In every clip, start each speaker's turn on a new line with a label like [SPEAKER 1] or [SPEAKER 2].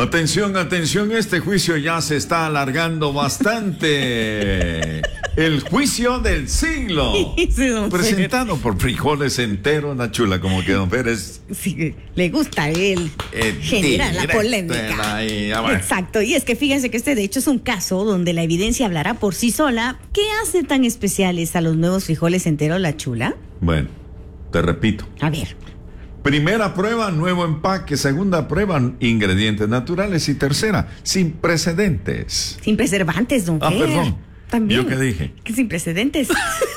[SPEAKER 1] Atención, atención, este juicio ya se está alargando bastante. El juicio del siglo.
[SPEAKER 2] Sí, don
[SPEAKER 1] presentado por Frijoles Enteros, la chula, como que don Pérez.
[SPEAKER 2] Sí, le gusta a él generar la polémica. Exacto, y es que fíjense que este de hecho es un caso donde la evidencia hablará por sí sola. ¿Qué hace tan especiales a los nuevos Frijoles Enteros, la chula?
[SPEAKER 1] Bueno, te repito.
[SPEAKER 2] A ver.
[SPEAKER 1] Primera prueba, nuevo empaque. Segunda prueba, ingredientes naturales. Y tercera, sin precedentes.
[SPEAKER 2] Sin preservantes, don Fer.
[SPEAKER 1] Perdón.
[SPEAKER 2] También.
[SPEAKER 1] ¿Yo qué dije?
[SPEAKER 2] Que sin precedentes.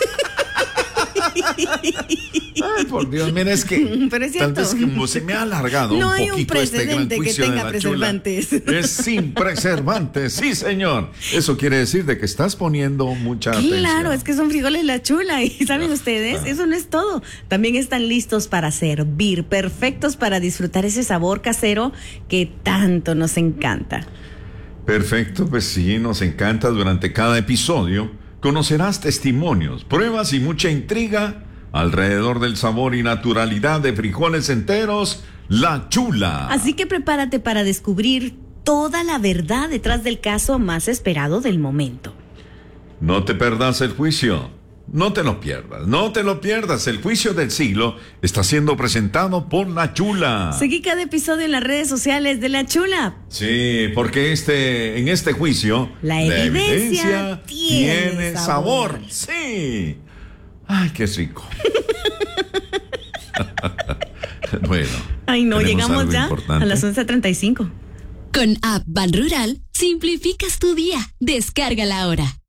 [SPEAKER 1] Ay, por Dios, mira, es que
[SPEAKER 2] pero es
[SPEAKER 1] tal
[SPEAKER 2] cierto.
[SPEAKER 1] vez como se me ha alargado
[SPEAKER 2] No
[SPEAKER 1] un
[SPEAKER 2] hay un
[SPEAKER 1] poquito este gran
[SPEAKER 2] precedente que
[SPEAKER 1] juicio
[SPEAKER 2] tenga
[SPEAKER 1] de la chula.
[SPEAKER 2] preservantes.
[SPEAKER 1] Es sin preservantes, sí, señor. Eso quiere decir de que estás poniendo mucha atención.
[SPEAKER 2] Claro, es que son frijoles la chula. Y ¿saben ustedes? Eso no es todo. También están listos para servir, perfectos para disfrutar ese sabor casero que tanto nos encanta.
[SPEAKER 1] Perfecto, pues sí, nos encanta. Durante cada episodio conocerás testimonios, pruebas y mucha intriga alrededor del sabor y naturalidad de Frijoles Enteros, la chula.
[SPEAKER 2] Así que prepárate para descubrir toda la verdad detrás del caso más esperado del momento.
[SPEAKER 1] No te perdas el juicio. No te lo pierdas, no te lo pierdas. El juicio del siglo está siendo presentado por la chula.
[SPEAKER 2] Seguí cada episodio en las redes sociales de la chula.
[SPEAKER 1] Sí, porque en este juicio
[SPEAKER 2] la evidencia tiene sabor.
[SPEAKER 1] Sí. Ay, qué rico. Bueno.
[SPEAKER 2] Ay, no, llegamos ya a las 11:35.
[SPEAKER 3] Con App Banrural, simplificas tu día. Descárgala ahora.